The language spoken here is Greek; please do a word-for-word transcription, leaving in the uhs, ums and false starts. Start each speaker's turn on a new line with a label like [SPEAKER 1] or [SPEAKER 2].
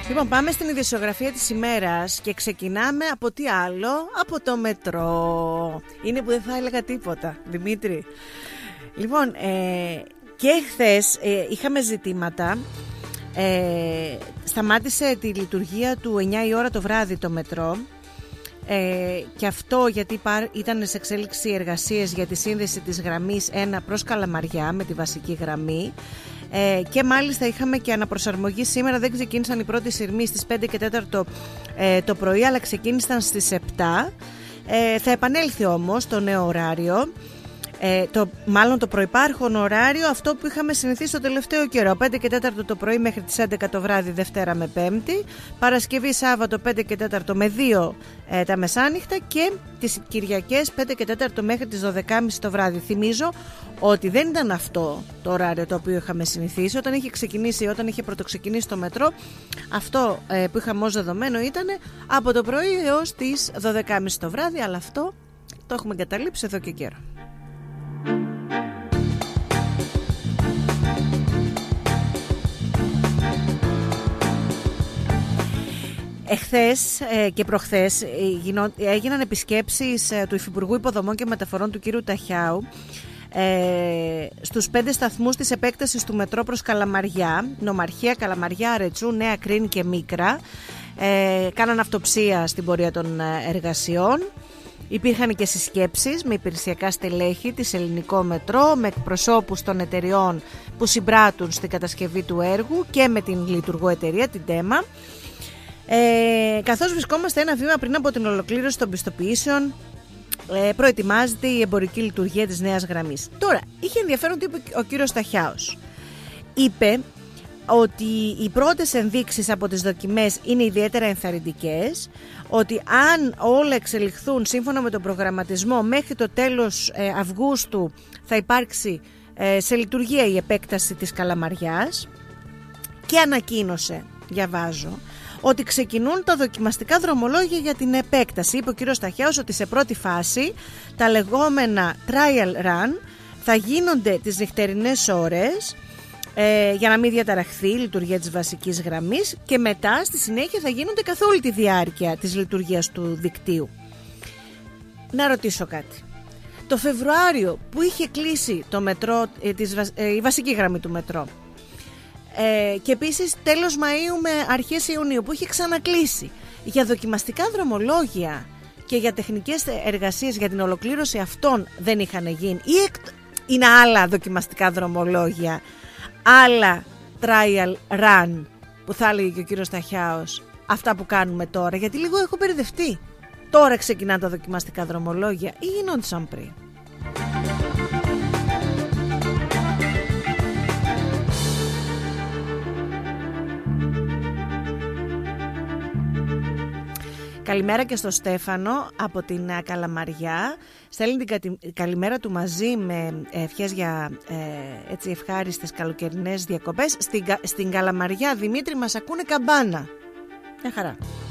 [SPEAKER 1] Λοιπόν, πάμε στην ειδησιογραφία της ημέρας και ξεκινάμε από τι άλλο, από το μετρό. Είναι που δεν θα έλεγα τίποτα, Δημήτρη. Λοιπόν, ε, και χθες ε, είχαμε ζητήματα. Ε, σταμάτησε τη λειτουργία του εννιά η ώρα το βράδυ το μετρό. Ε, και αυτό γιατί ήταν σε εξέλιξη εργασίες για τη σύνδεση της γραμμής ένα προς Καλαμαριά με τη βασική γραμμή. Ε, και μάλιστα είχαμε και αναπροσαρμογή. Σήμερα δεν ξεκίνησαν οι πρώτοι σειρμοί στις πέντε και τέταρτο ε, το πρωί, αλλά ξεκίνησαν στις επτά. Ε, θα επανέλθει όμως το νέο ωράριο, ε, το, μάλλον το προϋπάρχον ωράριο, αυτό που είχαμε συνηθίσει το τελευταίο καιρό, πέντε και τέταρτο το πρωί μέχρι τις έντεκα το βράδυ, Δευτέρα με Πέμπτη, Παρασκευή Σάββατο πέντε και τέταρτο με δύο ε, τα μεσάνυχτα, και τις Κυριακές πέντε και τέταρτο μέχρι τις δώδεκα και τριάντα το βράδυ. Θυμίζω ότι δεν ήταν αυτό το ωράριο το οποίο είχαμε συνηθίσει όταν είχε ξεκινήσει, όταν είχε πρωτοξεκινήσει το μετρό. Αυτό ε, που είχαμε ως δεδομένο ήταν από το πρωί έως τις δώδεκα και τριάντα το βράδυ, αλλά αυτό το έχουμε εγκαταλείψει εδώ και καιρό. Εχθές ε, και προχθές ε, γινό, έγιναν επισκέψεις ε, του Υφυπουργού Υποδομών και Μεταφορών του κ. Ταχιάου ε, στους πέντε σταθμούς της επέκτασης του μετρό προς Καλαμαριά, Νομαρχία, Καλαμαριά, Ρετσού, Νέα Κρίνη και Μίκρα. Ε, κάναν αυτοψία στην πορεία των εργασιών. Υπήρχαν και συσκέψεις με υπηρεσιακά στελέχη της Ελληνικό Μετρό, με εκπροσώπους των εταιριών που συμπράττουν στην κατασκευή του έργου και με την λειτουργό εταιρεία, την ΤΕΜΑ. Ε, καθώς βρισκόμαστε ένα βήμα πριν από την ολοκλήρωση των πιστοποιήσεων, ε, προετοιμάζεται η εμπορική λειτουργία της νέας γραμμής. Τώρα, είχε ενδιαφέρον τι είπε ο κύριος Ταχιάος. Είπε ότι οι πρώτες ενδείξεις από τις δοκιμές είναι ιδιαίτερα ενθαρρυντικές, ότι αν όλα εξελιχθούν σύμφωνα με τον προγραμματισμό μέχρι το τέλος ε, Αυγούστου θα υπάρξει ε, σε λειτουργία η επέκταση της Καλαμαριάς, και ανακοίνωσε, διαβάζω, ότι ξεκινούν τα δοκιμαστικά δρομολόγια για την επέκταση. Είπε ο κ. Ταχιάος ότι σε πρώτη φάση τα λεγόμενα trial run θα γίνονται τις νυχτερινές ώρες ε, για να μην διαταραχθεί η λειτουργία της βασικής γραμμής, και μετά στη συνέχεια θα γίνονται καθ' όλη τη διάρκεια της λειτουργίας του δικτύου. Να ρωτήσω κάτι. Το Φεβρουάριο που είχε κλείσει το μετρό, ε, της, ε, η βασική γραμμή του μετρό, Ε, και επίσης τέλος Μαΐου με αρχές Ιουνίου που είχε ξανακλείσει, για δοκιμαστικά δρομολόγια και για τεχνικές εργασίες για την ολοκλήρωση αυτών δεν είχαν γίνει, ή εκ... είναι άλλα δοκιμαστικά δρομολόγια, άλλα trial run που θα έλεγε και ο κύριος Ταχιάος, αυτά που κάνουμε τώρα? Γιατί λίγο έχω μπερδευτεί. Τώρα ξεκινάνε τα δοκιμαστικά δρομολόγια ή γινόντουσαν πριν? Καλημέρα και στο Στέφανο από την Καλαμαριά. Στέλνει την καλημέρα του μαζί με ευχές για ε, έτσι ευχάριστες καλοκαιρινές διακοπές. Στην, στην Καλαμαριά, Δημήτρη, μας ακούνε καμπάνα. Μια χαρά.